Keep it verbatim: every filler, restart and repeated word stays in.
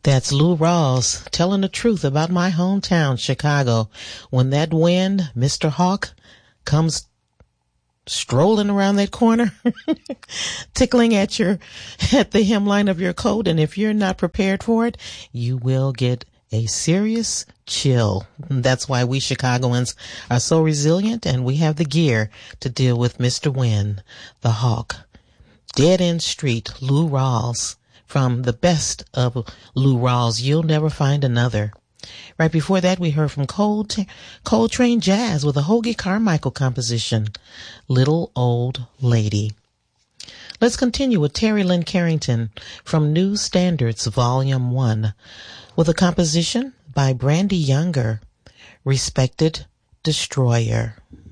That's Lou Rawls telling the truth about my hometown, Chicago. When that wind, Mister Hawk, comes strolling around that corner, tickling at your, at the hemline of your coat, and if you're not prepared for it, you will get a serious chill. That's why we Chicagoans are so resilient, and we have the gear to deal with Mister Wind, the Hawk. Dead End Street, Lou Rawls. From the best of Lou Rawls, You'll Never Find Another. Right before that, we heard from Cold Coltrane Jazz with a Hoagy Carmichael composition, Little Old Lady. Let's continue with Terry Lynn Carrington from New Standards Volume one with a composition by Brandy Younger, Respected Destroyer.